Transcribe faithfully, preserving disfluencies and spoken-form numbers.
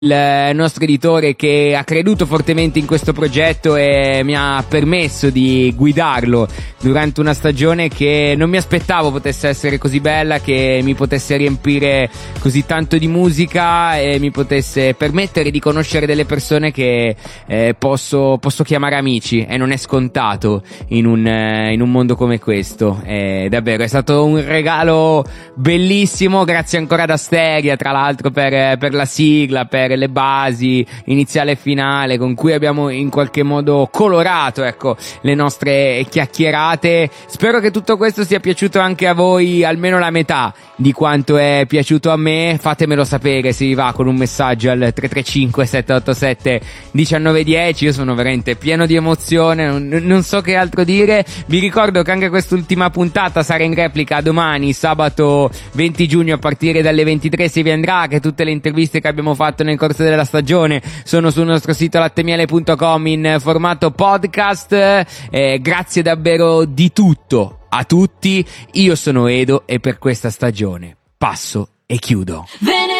il nostro editore che ha creduto fortemente in questo progetto e mi ha permesso di guidarlo durante una stagione che non mi aspettavo potesse essere così bella, che mi potesse riempire così tanto di musica e mi potesse permettere di conoscere delle persone che eh, posso, posso chiamare amici, e non è scontato in un, eh, in un mondo come questo. Eh, davvero è stato un regalo bellissimo. Grazie ancora ad Asteria, tra l'altro, per, per la sigla, per le basi iniziale e finale con cui abbiamo in qualche modo colorato, ecco, le nostre chiacchierate. Spero che tutto questo sia piaciuto anche a voi, almeno la metà di quanto è piaciuto a me. Fatemelo sapere se vi va con un messaggio al tre tre cinque sette otto sette uno nove uno zero. Io sono veramente pieno di emozione, non, non so che altro dire. Vi ricordo che anche quest'ultima puntata sarà in replica domani, sabato venti giugno, a partire dalle ventitré se vi andrà, che tutte le interviste che abbiamo fatto nel corso della stagione sono sul nostro sito lattemiele punto com in formato podcast. Eh, grazie davvero di tutto a tutti. Io sono Edo e per questa stagione passo e chiudo.